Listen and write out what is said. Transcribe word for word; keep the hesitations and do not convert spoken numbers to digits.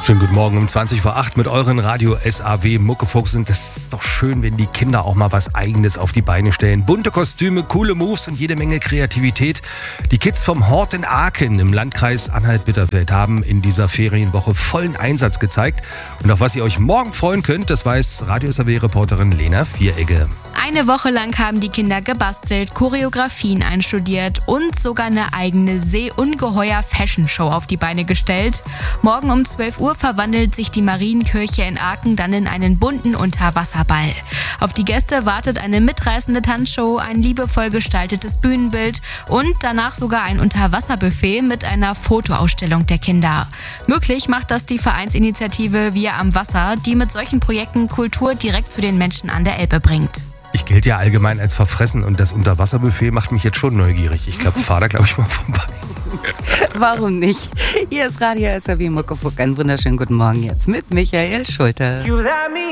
Schönen guten Morgen um zwanzig vor acht mit euren Radio S A W Muckefuchs. Und das ist doch schön, wenn die Kinder auch mal was Eigenes auf die Beine stellen. Bunte Kostüme, coole Moves und jede Menge Kreativität. Die Kids vom Hort in Aken im Landkreis Anhalt-Bitterfeld haben in dieser Ferienwoche vollen Einsatz gezeigt. Und auf was ihr euch morgen freuen könnt, das weiß Radio S A W-Reporterin Lena Vieregge. Eine Woche lang haben die Kinder gebastelt, Choreografien einstudiert und sogar eine eigene Seeungeheuer-Fashion-Show auf die Beine gestellt. Morgen um zwölf Uhr verwandelt sich die Marienkirche in Aken dann in einen bunten Unterwasserball. Auf die Gäste wartet eine mitreißende Tanzshow, ein liebevoll gestaltetes Bühnenbild und danach sogar ein Unterwasserbuffet mit einer Fotoausstellung der Kinder. Möglich macht das die Vereinsinitiative Wir am Wasser, die mit solchen Projekten Kultur direkt zu den Menschen an der Elbe bringt. Ich gelte ja allgemein als verfressen und das Unterwasserbuffet macht mich jetzt schon neugierig. Ich glaube, fahr da glaube ich mal vorbei. Warum nicht? Hier ist Radio S A W Muckefuchs. Einen wunderschönen guten Morgen jetzt mit Michael Schulte.